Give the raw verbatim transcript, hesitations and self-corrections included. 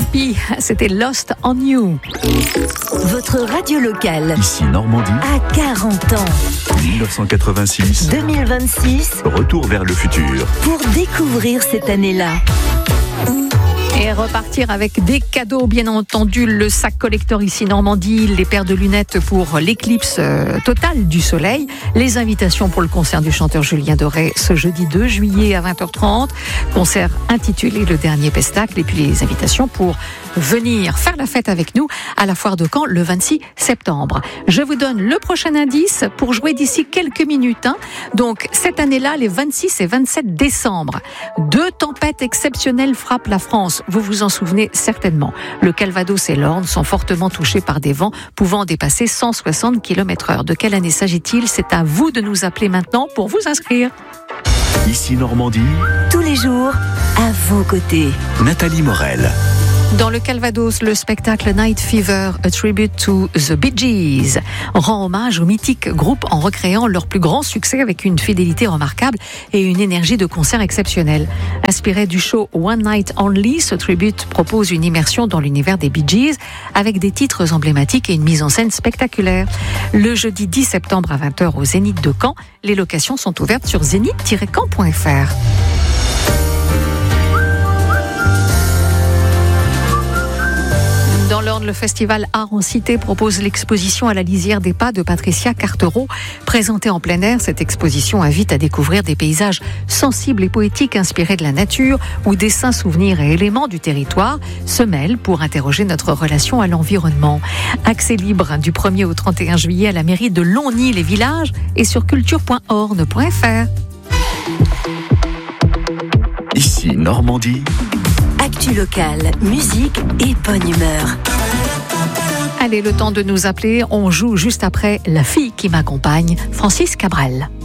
P, c'était Lost on You. Votre radio locale. Ici Normandie. À quarante ans. dix-neuf cent quatre-vingt-six. deux mille vingt-six. Retour vers le futur. Pour découvrir cette année-là. Et repartir avec des cadeaux, bien entendu, le sac collector ici Normandie, les paires de lunettes pour l'éclipse euh, totale du soleil, les invitations pour le concert du chanteur Julien Doré ce jeudi deux juillet à vingt heures trente, concert intitulé Le Dernier Pestacle, et puis les invitations pour venir faire la fête avec nous à la foire de Caen le vingt-six septembre. Je vous donne le prochain indice pour jouer d'ici quelques minutes. Hein. Donc cette année-là, les vingt-six et vingt-sept décembre, deux tempêtes exceptionnelles frappent la France. Vous vous en souvenez certainement. Le Calvados et l'Orne sont fortement touchés par des vents pouvant dépasser cent soixante kilomètres heure. De quelle année s'agit-il ? C'est à vous de nous appeler maintenant pour vous inscrire. Ici Normandie. Tous les jours, à vos côtés. Nathalie Morel. Dans le Calvados, le spectacle Night Fever, A Tribute to the Bee Gees, rend hommage au mythique groupe en recréant leur plus grand succès avec une fidélité remarquable et une énergie de concert exceptionnelle. Inspiré du show One Night Only, ce tribute propose une immersion dans l'univers des Bee Gees avec des titres emblématiques et une mise en scène spectaculaire. Le jeudi dix septembre à vingt heures au Zénith de Caen, les locations sont ouvertes sur zénith tiret caen point f r. Dans l'Orne, le festival Art en Cité propose l'exposition à la lisière des pas de Patricia Cartereau. Présentée en plein air, cette exposition invite à découvrir des paysages sensibles et poétiques inspirés de la nature où dessins, souvenirs et éléments du territoire se mêlent pour interroger notre relation à l'environnement. Accès libre du premier au trente et un juillet à la mairie de Longny-les-Villages et sur culture point orne point f r. Ici Normandie. Actu locale, musique et bonne humeur. Allez, le temps de nous appeler. On joue juste après La fille qui m'accompagne, Francis Cabrel.